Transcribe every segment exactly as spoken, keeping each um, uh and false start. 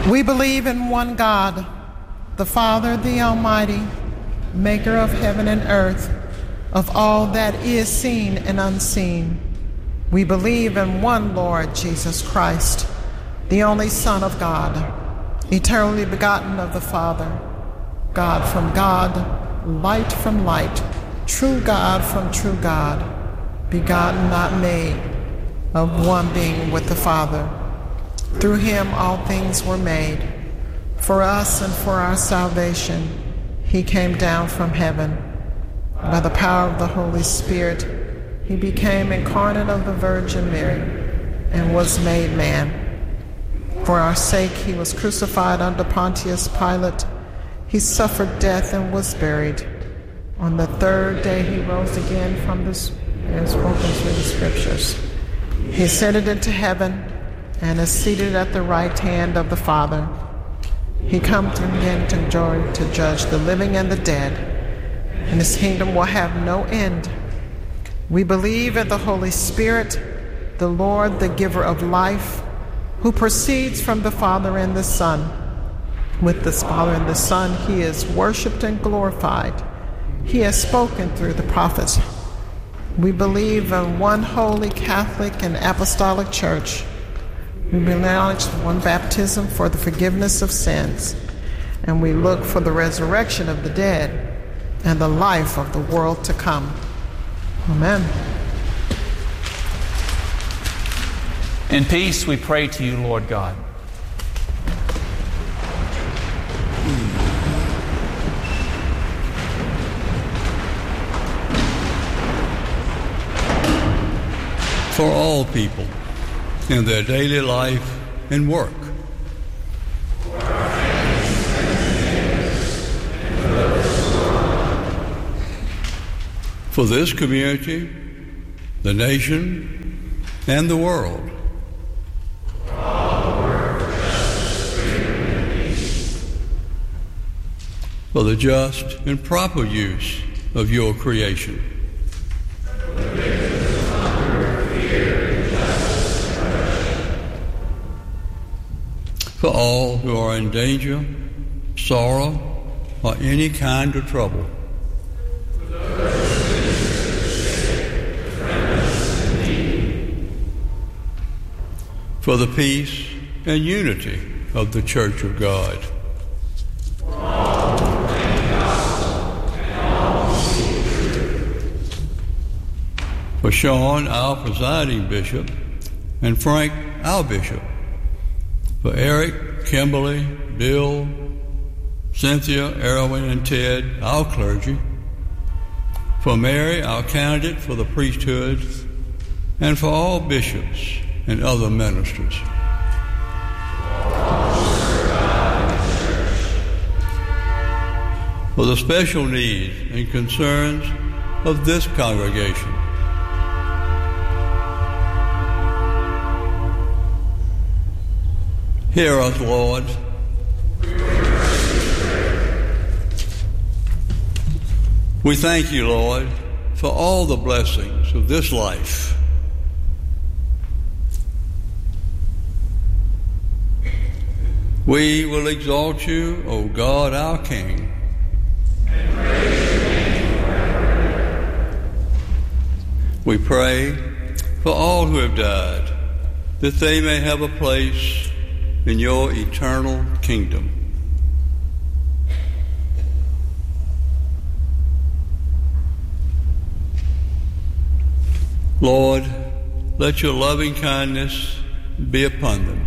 We believe in one God, the Father, the Almighty, maker of heaven and earth, of all that is seen and unseen. We believe in one Lord Jesus Christ, the only Son of God, eternally begotten of the Father, God from God, light from light, true God from true God, begotten, not made, of one being with the Father. Through him all things were made. For us and for our salvation, he came down from heaven. By the power of the Holy Spirit, he became incarnate of the Virgin Mary and was made man. For our sake, he was crucified under Pontius Pilate. He suffered death and was buried. On the third day, he rose again from the, as spoken through the scriptures. He ascended into heaven and is seated at the right hand of the Father. He comes again to glory to judge the living and the dead, and his kingdom will have no end. We believe in the Holy Spirit, the Lord, the giver of life, who proceeds from the Father and the Son. With the Father and the Son, he is worshiped and glorified. He has spoken through the prophets. We believe in one holy Catholic and apostolic church. We acknowledge one baptism for the forgiveness of sins, and we look for the resurrection of the dead and the life of the world to come. Amen. In peace we pray to you, Lord God. For all people in their daily life and work. For this community, the nation, and the world. For the just and proper use of your creation. For all who are in danger, sorrow, or any kind of trouble. For the peace and unity of the Church of God. For Sean, our presiding bishop, and Frank, our bishop. For Eric, Kimberly, Bill, Cynthia, Erwin, and Ted, our clergy. For Mary, our candidate for the priesthood. And for all bishops and other ministers. For the special needs and concerns of this congregation. Hear us, Lord. We thank you, Lord, for all the blessings of this life. We will exalt you, O God, our King. And praise your name forever. We pray for all who have died, that they may have a place in your eternal kingdom. Lord, let your loving kindness be upon them.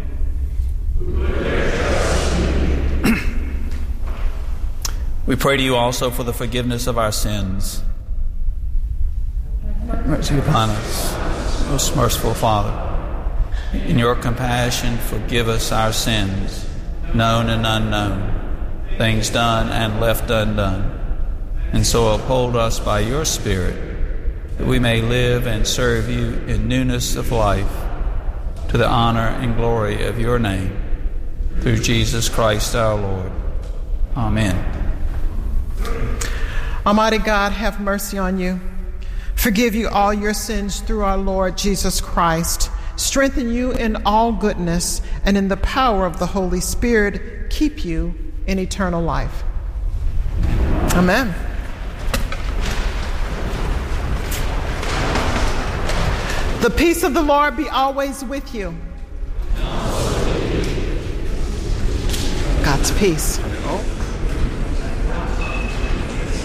We pray to you also for the forgiveness of our sins. Mercy upon us, most merciful Father. In your compassion, forgive us our sins, known and unknown, things done and left undone. And so uphold us by your Spirit, that we may live and serve you in newness of life, to the honor and glory of your name, through Jesus Christ our Lord. Amen. Almighty God, have mercy on you. Forgive you all your sins through our Lord Jesus Christ. strengthen you in all goodness, and in the power of the Holy Spirit, keep you in eternal life. Amen. The peace of the Lord be always with you. God's peace.